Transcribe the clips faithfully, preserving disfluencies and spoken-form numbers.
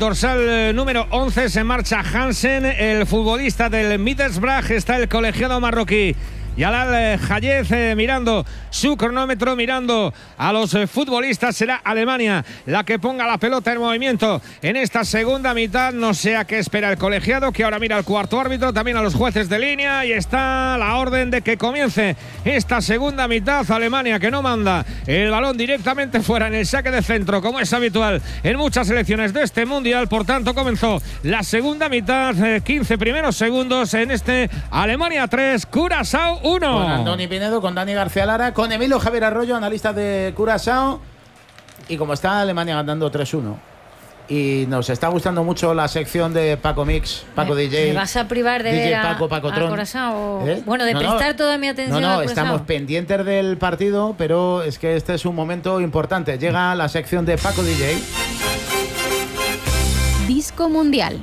dorsal eh, número once, se marcha Hansen, el futbolista del Middlesbrough. Está el colegiado marroquí Jalal Hayez eh, mirando su cronómetro, mirando a los eh, futbolistas. Será Alemania la que ponga la pelota en movimiento en esta segunda mitad. No sé a qué espera el colegiado, que ahora mira al cuarto árbitro, también a los jueces de línea, y está la orden de que comience esta segunda mitad. Alemania, que no manda el balón directamente fuera en el saque de centro, como es habitual en muchas selecciones de este mundial. Por tanto, comenzó la segunda mitad, eh, quince primeros segundos en este Alemania tres, Curazao uno. Con Andoni Pinedo, con Dani García Lara, con Emilio Javier Arroyo, analista de Curazao. Y como está Alemania ganando tres uno, y nos está gustando mucho la sección de Paco Mix, Paco ¿Me, D J. ¿Me vas a privar de D J ver a, Paco, Paco a Tron. Curazao? ¿Eh? Bueno, de no, prestar no, toda mi atención no, a no, Curazao. estamos pendientes del partido, pero es que este es un momento importante. Llega la sección de Paco D J. Disco Mundial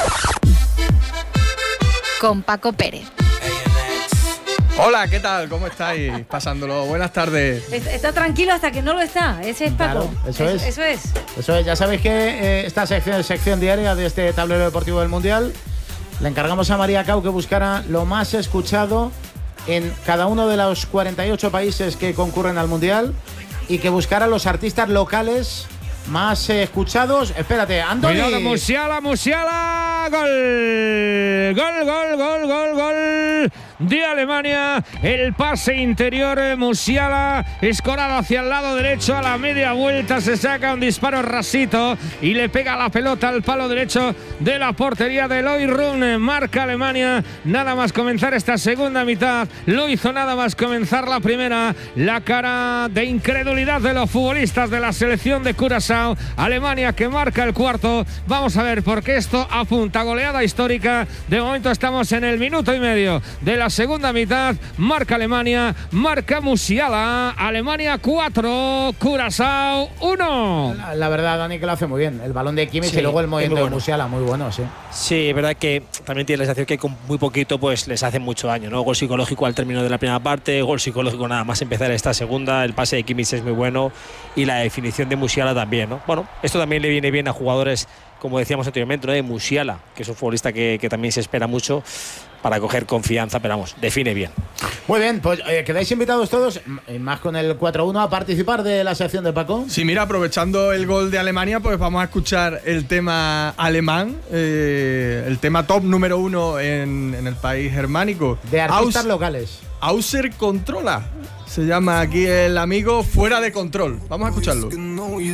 con Paco Pérez. Hola, ¿qué tal? ¿Cómo estáis? Pasándolo. Buenas tardes. Está tranquilo hasta que no lo está. Ese es Paco. Claro, eso es. Eso es. Eso es. Ya sabéis que eh, esta sección es sección diaria de este tablero deportivo del Mundial. Le encargamos a María Cau que buscara lo más escuchado en cada uno de los cuarenta y ocho países que concurren al Mundial y que buscara los artistas locales más eh, escuchados. Espérate, Andoni. Cuidado, Musiala, Musiala. Gol. Gol, gol, gol, gol, gol de Alemania. El pase interior, Musiala, escorado hacia el lado derecho a la media vuelta. Se saca un disparo rasito y le pega la pelota al palo derecho de la portería de Eloy Run. Marca Alemania nada más comenzar esta segunda mitad. Lo hizo nada más comenzar la primera. La cara de incredulidad de los futbolistas de la selección de Curazao. Alemania que marca el cuarto. Vamos a ver, porque esto apunta a goleada histórica. De momento estamos en el minuto y medio de la segunda mitad. Marca Alemania, marca Musiala. Alemania cuatro, Curazao uno. La, la verdad, Dani, que lo hace muy bien. El balón de Kimmich sí, y luego el movimiento bueno. de Musiala, muy bueno, sí. Sí, es verdad que también tiene la sensación que con muy poquito pues les hace mucho daño, ¿no? Gol psicológico al término de la primera parte, gol psicológico nada más empezar esta segunda. El pase de Kimmich es muy bueno y la definición de Musiala también, ¿no? Bueno, esto también le viene bien a jugadores, como decíamos anteriormente, ¿no? De Musiala, que es un futbolista que, que también se espera mucho para coger confianza, pero vamos, define bien. Muy bien, pues eh, quedáis invitados todos, y más con el cuatro uno, a participar de la sección de Paco. Sí, mira, aprovechando el gol de Alemania, pues vamos a escuchar el tema alemán, eh, el tema top número uno en, en el país germánico. De artistas Aus, locales. Außer Controla. Se llama aquí el amigo Fuera de Control. Vamos a escucharlo.